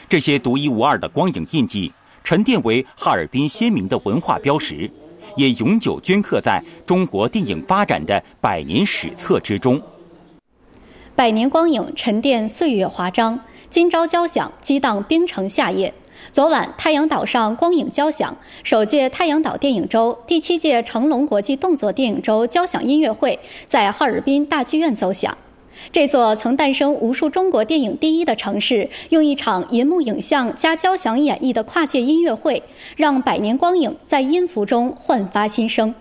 这些独一无二的光影印记沉淀为哈尔滨鲜明的文化标识，也永久镌刻在中国电影发展的100年史册之中。 100年光影沉淀岁月华章，今朝交响激荡冰城夏夜。昨晚，太阳岛上光影交响，首届太阳岛电影周、第7届成龙国际动作电影周交响音乐会在哈尔滨大剧院奏响。这座曾诞生无数中国电影第一的城市，用一场银幕影像加交响演绎的跨界音乐会，让100年光影在音符中焕发新生。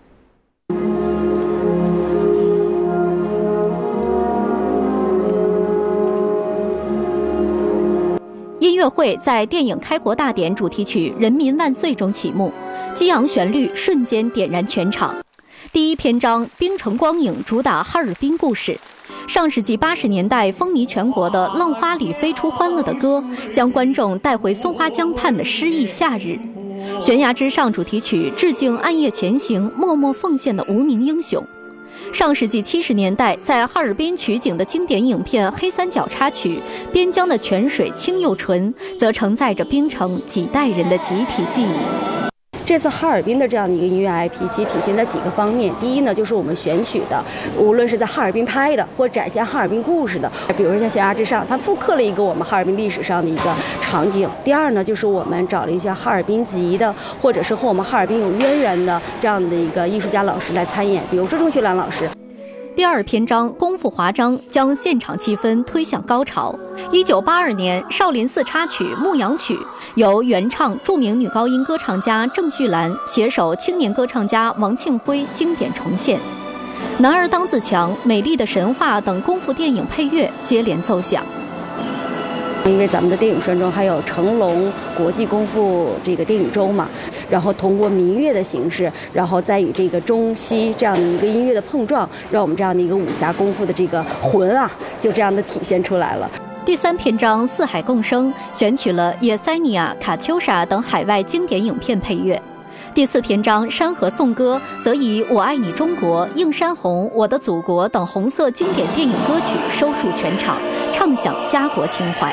音乐会在电影开国大典主题曲《人民万岁》中起幕，激昂旋律瞬间点燃全场。第一篇章《冰城光影》主打哈尔滨故事。上世纪80年代风靡全国的《浪花里飞出欢乐的歌》，将观众带回松花江畔的诗意夏日。悬崖之上主题曲致敬暗夜前行、默默奉献的无名英雄。上世纪70年代在哈尔滨取景的经典影片《黑三角》插曲《边疆的泉水清又纯》，则承载着冰城几代人的集体记忆。 这次哈尔滨的这样的一个音乐 IP， 其实体现在几个方面。第一呢，就是我们选取的，无论是在哈尔滨拍的，或展现哈尔滨故事的，比如说像《悬崖之上》，它复刻了一个我们哈尔滨历史上的一个场景。第二呢，就是我们找了一些哈尔滨籍的，或者是和我们哈尔滨有渊源的这样的一个艺术家老师来参演，比如说钟学良老师。 第二篇章功夫华章将现场气氛推向高潮。1982年少林寺插曲《牧羊曲》由原唱著名女高音歌唱家郑绪岚携手青年歌唱家王庆辉经典重现。男儿当自强、美丽的神话等功夫电影配乐接连奏响。 因为咱们的电影宣中还有成龙国际功夫这个电影周嘛，然后通过民乐的形式，然后再与这个中西这样的一个音乐的碰撞，让我们这样的一个武侠功夫的这个魂啊，就这样的体现出来了。 第三篇章四海共生选取了叶塞尼亚、卡秋莎等海外经典影片配乐。第四篇章山河颂歌则以我爱你中国、映山红、我的祖国等红色经典电影歌曲收束全场，唱响家国情怀。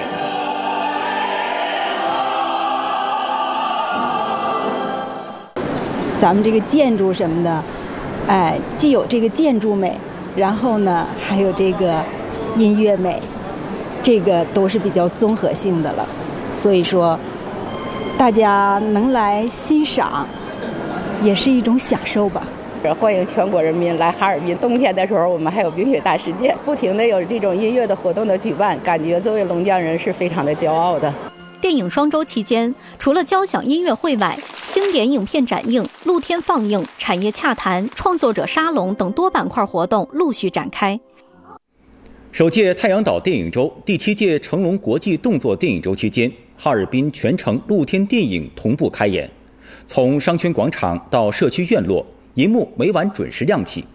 咱们这个建筑什么的，既有这个建筑美，然后呢还有这个音乐美，这个都是比较综合性的了。所以说大家能来欣赏也是一种享受吧。 欢迎全国人民来哈尔滨，冬天的时候我们还有冰雪大世界，不停的有这种音乐的活动的举办，感觉作为龙江人是非常的骄傲的。 电影双周期间，除了交响音乐会外，经典影片展映、露天放映、产业洽谈、创作者沙龙等多板块活动陆续展开。 首届太阳岛电影周、第7届成龙国际动作电影周期间，哈尔滨全程露天电影同步开演，从商圈广场到社区院落，银幕每晚准时亮起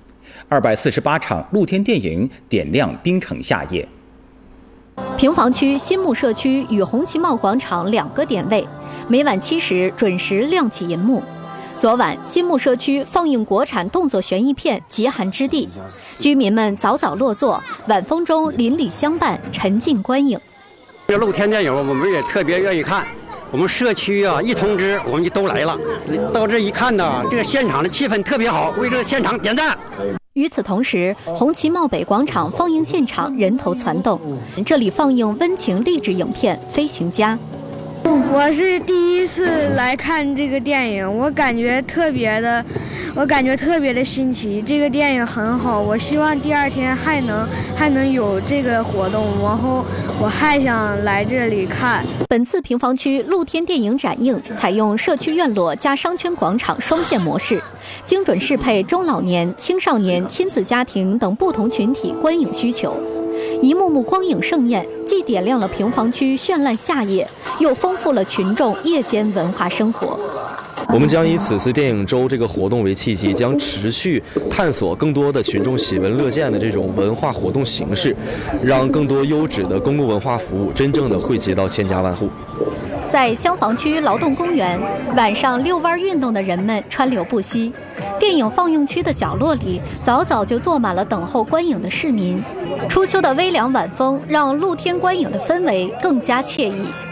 ，248场露天电影点亮冰城夏夜。 平房区新木社区与红旗帽广场2个点位，每晚7时准时亮起银幕。昨晚，新木社区放映国产动作悬疑片《极寒之地》，居民们早早落座，晚风中邻里相伴，沉浸观影。 这露天电影我们也特别愿意看，我们社区啊一通知我们就都来了，到这一看呢，这个现场的气氛特别好，为这个现场点赞。 与此同时，红旗帽北广场放映现场人头攒动，这里放映温情励志影片《飞行家》。 我是第一次来看这个电影，我感觉特别的新奇。这个电影很好，我希望第2天还能有这个活动，然后我还想来这里看。 本次平房区露天电影展映采用社区院落加商圈广场双线模式，精准适配中老年、青少年、亲子家庭等不同群体观影需求。一幕幕光影盛宴，既点亮了平房区绚烂夏夜，又丰富了群众夜间文化生活。 我们将以此次电影周这个活动为契机，将持续探索更多的群众喜闻乐见的这种文化活动形式，让更多优质的公共文化服务真正的惠及到千家万户。 在消防区劳动公园，晚上遛弯运动的人们川流不息。电影放映区的角落里，早早就坐满了等候观影的市民。初秋的微凉晚风让露天观影的氛围更加惬意。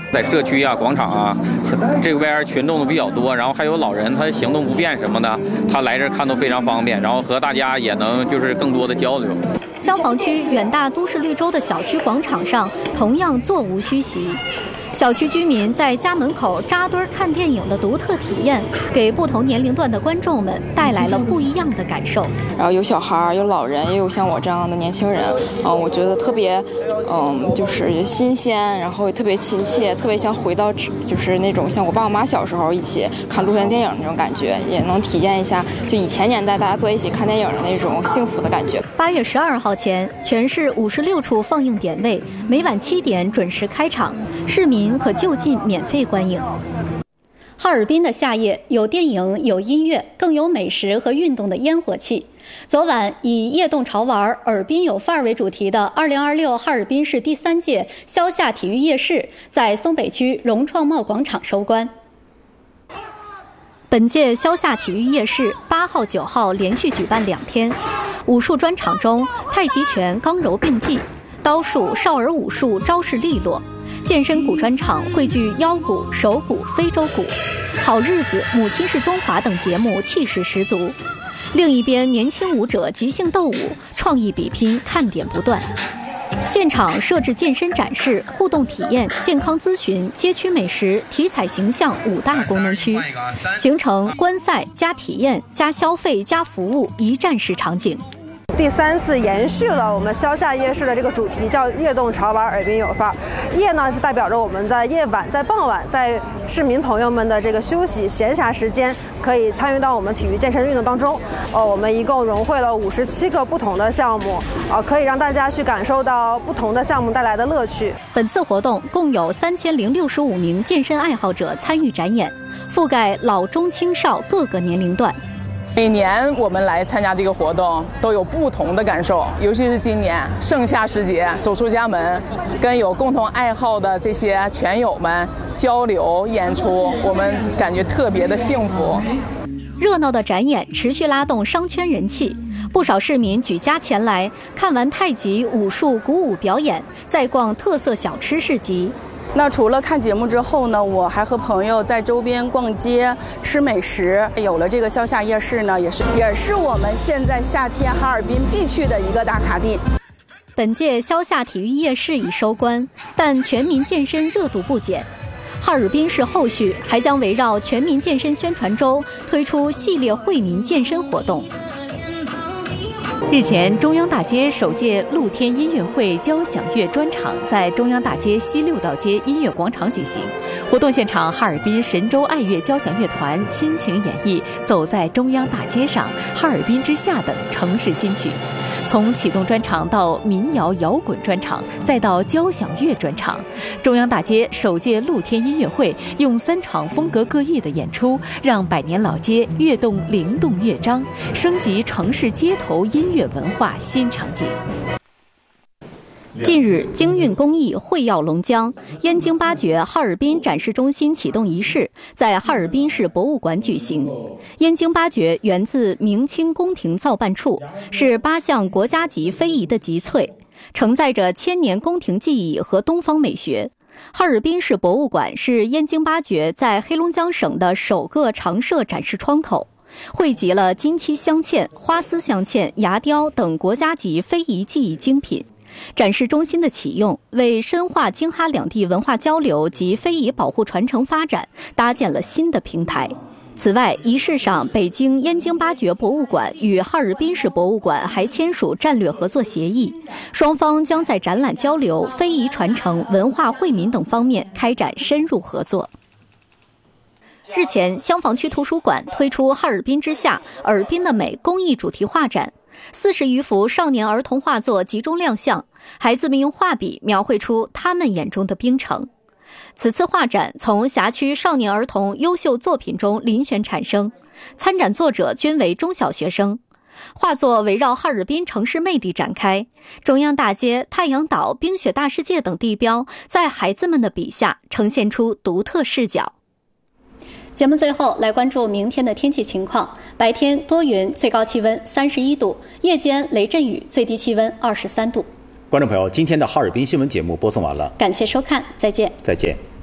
在社区啊、广场啊，这边群众都比较多，然后还有老人他行动不便什么的，他来这看都非常方便，然后和大家也能就是更多的交流。 消防区远大都市绿洲的小区广场上同样座无虚席。小区居民在家门口扎堆看电影的独特体验，给不同年龄段的观众们带来了不一样的感受。 然后有小孩，有老人，也有像我这样的年轻人。我觉得特别，就是新鲜，然后也特别亲切，特别想回到就是那种像我爸我妈小时候一起看露天电影那种感觉，也能体验一下就以前年代大家坐一起看电影的那种幸福的感觉。 8月12号前，全市56处放映点位，每晚7点准时开场，市民可就近免费观影。哈尔滨的夏夜有电影，有音乐，更有美食和运动的烟火气。昨晚以夜动潮玩，尔滨有范儿为主题的2026哈尔滨市第3届消夏体育夜市在松北区融创贸广场收官。本届消夏体育夜市8号、9号连续举办2天，武术专场中，太极拳刚柔并济，刀术、少儿武术招式利落。健身鼓专场汇聚腰鼓、手鼓、非洲鼓，好日子、母亲是中华等节目气势十足。另一边，年轻舞者即兴斗舞，创意比拼，看点不断。现场设置健身展示、互动体验、健康咨询、街区美食、体彩形象5大功能区，形成观赛加体验加消费加服务一站式场景。 第3次延续了我们消夏夜市的这个主题，叫夜动潮玩，尔滨有范儿。夜呢是代表着我们在夜晚、在傍晚、在市民朋友们的这个休息闲暇时间，可以参与到我们体育健身运动当中。我们一共融汇了57个不同的项目，可以让大家去感受到不同的项目带来的乐趣。 本次活动共有3065名健身爱好者参与展演，覆盖老中青少各个年龄段。 每年我们来参加这个活动都有不同的感受，尤其是今年盛夏时节，走出家门，跟有共同爱好的这些拳友们交流演出，我们感觉特别的幸福。 热闹的展演持续拉动商圈人气，不少市民举家前来看完太极、武术、鼓舞表演，再逛特色小吃市集。 那除了看节目之后呢，我还和朋友在周边逛街吃美食。有了这个消夏夜市呢，也是我们现在夏天哈尔滨必去的一个打卡地。 本届消夏体育夜市已收官，但全民健身热度不减。哈尔滨市后续还将围绕全民健身宣传周推出系列惠民健身活动。 日前，中央大街首届露天音乐会交响乐专场在中央大街西6道街音乐广场举行。活动现场，哈尔滨神州爱乐交响乐团倾情演绎《走在中央大街上》《哈尔滨之夏》等城市金曲。从启动专场到民谣摇滚专场，再到交响乐专场，中央大街首届露天音乐会用3场风格各异的演出，让百年老街跃动灵动乐章，升级城市街头音乐文化新场景。 近日，京韵工艺会耀龙江，燕京八绝哈尔滨展示中心启动仪式在哈尔滨市博物馆举行。燕京八绝源自明清宫廷造办处，是8项国家级非遗的集萃，承载着千年宫廷技艺和东方美学。哈尔滨市博物馆是燕京八绝在黑龙江省的首个常设展示窗口，汇集了金漆镶嵌、花丝镶嵌、牙雕等国家级非遗技艺精品。展示中心的启用，为深化京哈两地文化交流及非遗保护传承发展搭建了新的平台。此外，仪式上，北京燕京八绝博物馆与哈尔滨市博物馆还签署战略合作协议，双方将在展览交流、非遗传承、文化惠民等方面开展深入合作。日前，消防区图书馆推出哈尔滨之夏，尔滨的美公益主题画展，40余幅少年儿童画作集中亮相，孩子们用画笔描绘出他们眼中的冰城。此次画展从辖区少年儿童优秀作品中遴选产生，参展作者均为中小学生。画作围绕哈尔滨城市魅力展开，中央大街、太阳岛、冰雪大世界等地标在孩子们的笔下呈现出独特视角。节目最后来关注明天的天气情况，白天多云，最高气温31度，夜间雷阵雨，最低气温23度。 观众朋友，今天的哈尔滨新闻节目播送完了， 感谢收看，再见。 再见。